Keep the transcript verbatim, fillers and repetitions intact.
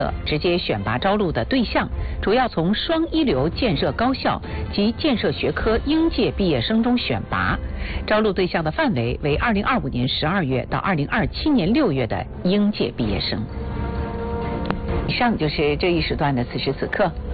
直接选拔招录的对象，主要从双一流建设高校及建设学科应届毕业生中选拔。招录对象的范围为二零二五年十二月到二零二七年六月的应届毕业生。以上就是这一时段的此时此刻。